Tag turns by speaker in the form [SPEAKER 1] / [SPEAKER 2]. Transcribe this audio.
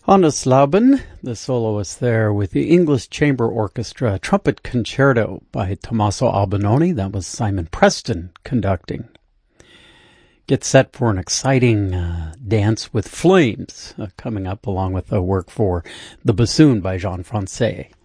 [SPEAKER 1] Lauben, the soloist there with the English Chamber Orchestra, Trumpet Concerto by Tommaso Albinoni. That was Simon Preston conducting. Get set for an exciting dance with flames coming up, along with a work for The Bassoon by Jean Francais.